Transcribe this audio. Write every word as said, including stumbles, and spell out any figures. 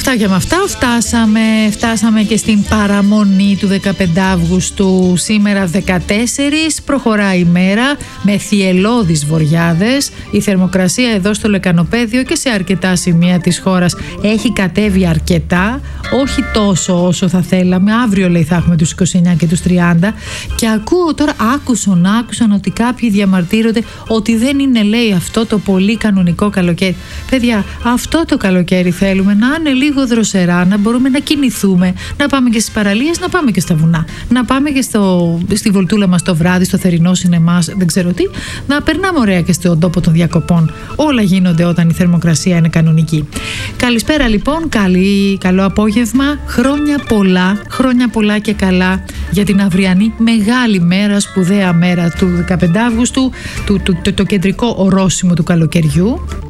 Αυτά και με αυτά φτάσαμε, φτάσαμε και στην παραμονή του δεκαπέντε Αυγούστου. Σήμερα δεκατέσσερις, προχωράει η μέρα με θυελλώδεις βοριάδες. Η θερμοκρασία εδώ στο Λεκανοπαίδιο και σε αρκετά σημεία της χώρας έχει κατέβει αρκετά, όχι τόσο όσο θα θέλαμε. Αύριο λέει θα έχουμε τους είκοσι εννιά και τους τριάντα. Και ακούω τώρα, άκουσαν, άκουσαν ότι κάποιοι διαμαρτύρονται ότι δεν είναι, λέει, αυτό το πολύ κανονικό καλοκαίρι. Παιδιά, αυτό το καλοκαίρι θέλουμε, να είναι λίγο δροσερά, να μπορούμε να κινηθούμε, να πάμε και στις παραλίες, να πάμε και στα βουνά, να πάμε και στο, στη βολτούλα μας το βράδυ, στο θερινό σινεμά, δεν ξέρω τι, να περνάμε ωραία και στον τόπο των διακοπών. Όλα γίνονται όταν η θερμοκρασία είναι κανονική. Καλησπέρα λοιπόν, καλή, καλό απόγευμα, χρόνια πολλά, χρόνια πολλά και καλά για την αυριανή μεγάλη μέρα, σπουδαία μέρα του δεκαπέντε Αυγούστου, του, του, το, το κεντρικό ορόσημο του καλοκαιριού.